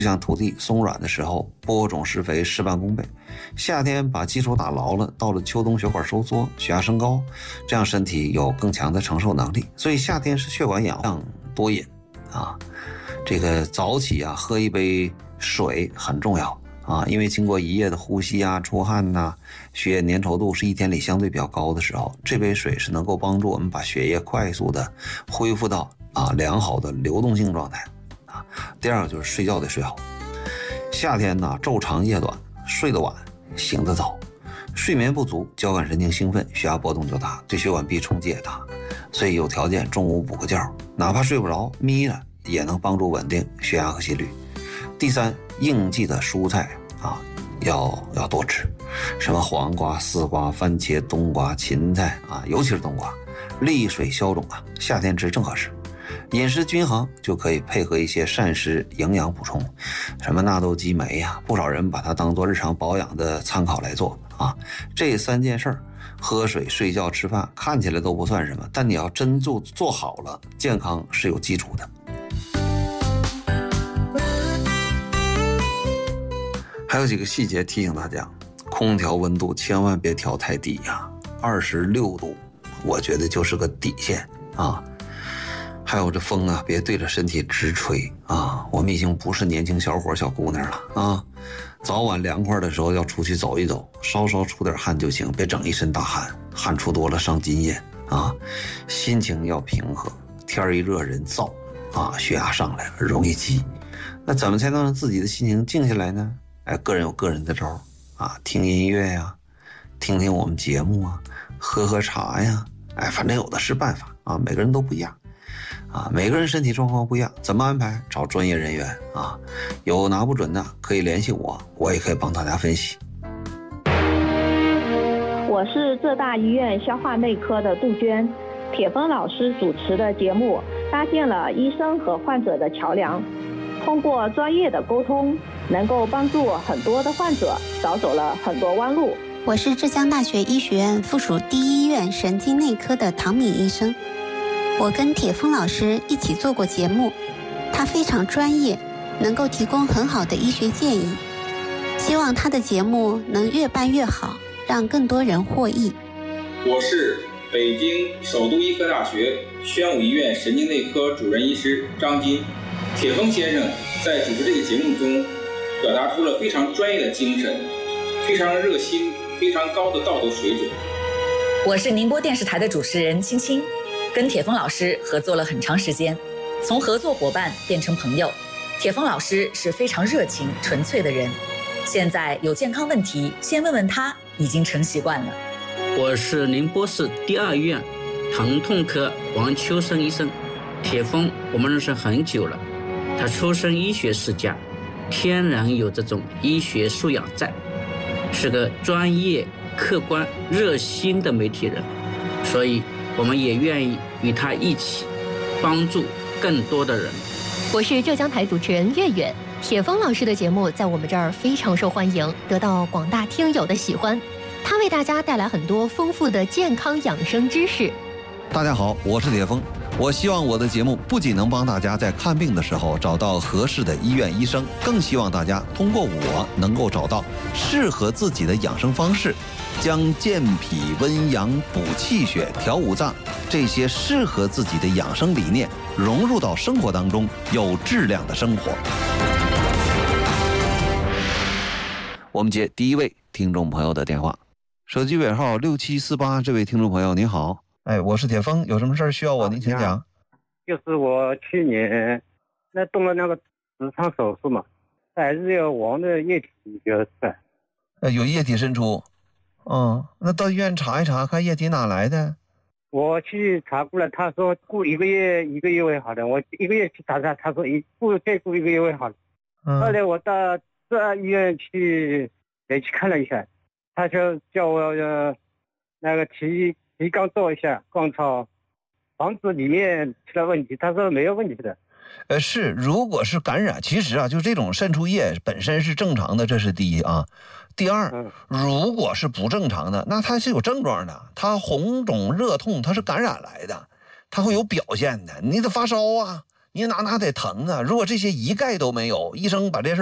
像土地松软的时候，播种施肥事半功倍。夏天把基础打牢了，到了秋冬血管收缩，血压升高，这样身体有更强的承受能力。所以夏天是血管氧量多饮啊。这个早起啊，喝一杯水很重要啊，因为经过一夜的呼吸啊、出汗呐，血液粘稠度是一天里相对比较高的时候，这杯水是能够帮助我们把血液快速的恢复到良好的流动性状态啊。第二个就是睡觉得睡好。夏天呢，昼长夜短，睡得晚，醒得早，睡眠不足，交感神经兴奋，血压波动就大，对血管壁冲击也大。所以有条件中午补个觉，哪怕睡不着，眯了也能帮助稳定血压和心率。第三，应季的蔬菜要多吃，什么黄瓜、丝瓜、番茄、冬瓜、芹菜尤其是冬瓜，利水消肿夏天吃正合适。饮食均衡就可以配合一些膳食营养补充，什么纳豆激酶不少人把它当做日常保养的参考来做这3件事，喝水、睡觉、吃饭看起来都不算什么，但你要真做好了，健康是有基础的。还有几个细节提醒大家，空调温度千万别调太低26度我觉得就是个底线还有这风别对着身体直吹我们已经不是年轻小伙小姑娘了早晚凉快的时候要出去走一走，稍稍出点汗就行，别整一身大汗，汗出多了伤津液心情要平和，天一热人燥血压上来了容易急。那怎么才能让自己的心情静下来呢？个人有个人的招听音乐听听我们节目喝喝茶反正有的是办法每个人都不一样每个人身体状况不一样，怎么安排找专业人员有拿不准的可以联系我也可以帮大家分析。 我是浙大医院消化内科的杜鹃，铁峰老师主持的节目搭建了医生和患者的桥梁，通过专业的沟通，能够帮助很多的患者少走了很多弯路。 我是浙江大学医学院附属第一医院神经内科的唐敏医生，我跟铁峰老师一起做过节目，他非常专业，能够提供很好的医学建议，希望他的节目能越办越好，让更多人获益。 我是北京首都医科大学宣武医院神经内科主任医师张金。铁峰先生在主持这个节目中表达出了非常专业的精神，非常热心，非常高的道德水准。 我是宁波电视台的主持人青青，跟铁峰老师合作了很长时间，从合作伙伴变成朋友。铁峰老师是非常热情纯粹的人，现在有健康问题先问问他已经成习惯了。 我是宁波市第二医院疼痛科王秋生医生。铁峰我们认识很久了，他出身医学世家，天然有这种医学素养在，是个专业客观热心的媒体人，所以我们也愿意与他一起帮助更多的人。 我是浙江台主持人月月，铁峰老师的节目在我们这儿非常受欢迎，得到广大听友的喜欢。他为大家带来很多丰富的健康养生知识。 大家好，我是铁峰。我希望我的节目不仅能帮大家在看病的时候找到合适的医院医生，更希望大家通过我能够找到适合自己的养生方式，将健脾温阳、补气血、调五脏这些适合自己的养生理念融入到生活当中，有质量的生活。我们接第一位听众朋友的电话，手机尾号6748，这位听众朋友您好。我是铁峰，有什么事儿需要我您请讲。 就是我去年动了那个直肠手术嘛，还是有黄的液体流出来。 有液体渗出。那到医院查一查，看液体哪来的。 我去查过了，他说过一个月会好的。我1个月去查，他说再过1个月会好的。后来我到这医院去看了一下，他就叫我那个提肛做一下肛超，防止里面出了问题。他说没有问题的。 是，如果是感染，其实就这种渗出液本身是正常的，这是第一第二，如果是不正常的，那它是有症状的，它红肿热痛，它是感染来的，它会有表现的。你得发烧你哪得疼啊？如果这些一概都没有，医生把这事